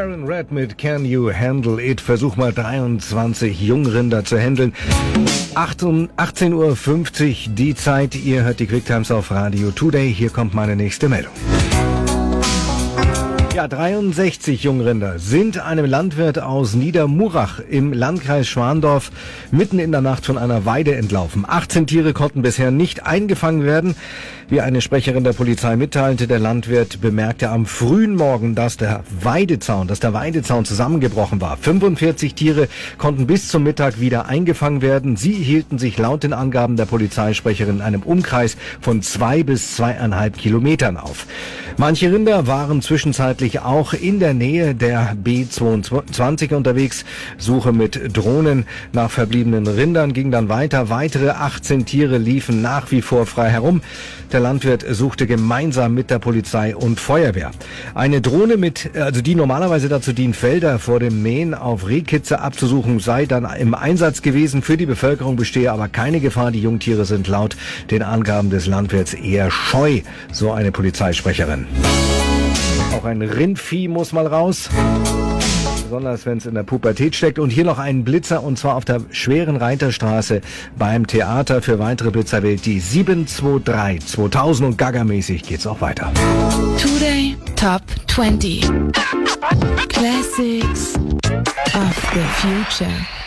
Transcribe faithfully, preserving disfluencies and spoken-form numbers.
Sharon Red mit Can You Handle It? Versuch mal dreiundzwanzig Jungrinder zu handeln. achtzehn Uhr fünfzig die Zeit. Ihr hört die Quicktimes auf Radio Today. Hier kommt meine nächste Meldung. Ja, dreiundsechzig Jungrinder sind einem Landwirt aus Niedermurach im Landkreis Schwandorf mitten in der Nacht von einer Weide entlaufen. achtzehn Tiere konnten bisher nicht eingefangen werden. Wie eine Sprecherin der Polizei mitteilte, der Landwirt bemerkte am frühen Morgen, dass der Weidezaun, dass der Weidezaun zusammengebrochen war. fünfundvierzig Tiere konnten bis zum Mittag wieder eingefangen werden. Sie hielten sich laut den Angaben der Polizeisprecherin in einem Umkreis von zwei bis zweieinhalb Kilometern auf. Manche Rinder waren zwischenzeitlich auch in der Nähe der B zweiundzwanzig unterwegs. Suche mit Drohnen nach verbliebenen Rindern ging dann weiter. Weitere achtzehn Tiere liefen nach wie vor frei herum. Der Landwirt suchte gemeinsam mit der Polizei und Feuerwehr. Eine Drohne mit, also die normalerweise dazu dient, Felder vor dem Mähen auf Rehkitze abzusuchen, sei dann im Einsatz gewesen. Für die Bevölkerung bestehe aber keine Gefahr. Die Jungtiere sind laut den Angaben des Landwirts eher scheu, so eine Polizeisprecherin. Auch ein Rindvieh muss mal raus, besonders wenn es in der Pubertät steckt. Und hier noch ein Blitzer, und zwar auf der Schweren Reiterstraße beim Theater. Für weitere Blitzer wählt die sieben zwei drei zweitausend und Gaga-mäßig geht's auch weiter. Today Top zwanzig Classics of the Future.